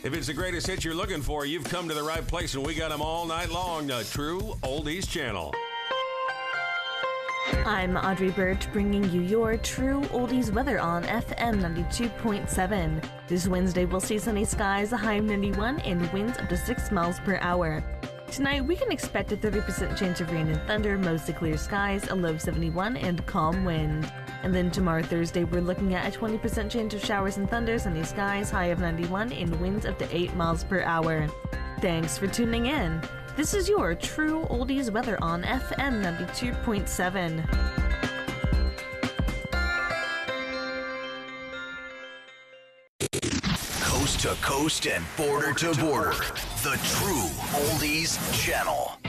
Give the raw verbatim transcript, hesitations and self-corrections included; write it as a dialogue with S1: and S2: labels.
S1: If it's the greatest hits you're looking for, you've come to the right place, and we got them all night long. The True Oldies Channel.
S2: I'm Audrey Birch, bringing you your True Oldies weather on F M ninety-two point seven. This Wednesday, we'll see sunny skies, a high of ninety-one, and winds up to six miles per hour. Tonight, we can expect a thirty percent chance of rain and thunder, mostly clear skies, a low of seventy-one, and calm wind. And then tomorrow, Thursday, we're looking at a twenty percent chance of showers and thunder, sunny skies, high of ninety-one, and winds up to eight miles per hour. Thanks for tuning in. This is your True Oldies weather on F M ninety-two point seven.
S3: Coast to coast and border to border. The True Oldies Channel.